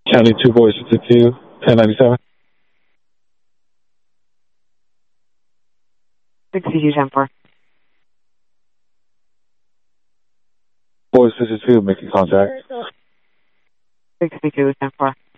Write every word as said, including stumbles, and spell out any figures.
County two, Boise fifty-two, ten ninety-seven. sixty-two, ten four. Boise fifty-two, making contact. sixty-two, ten four.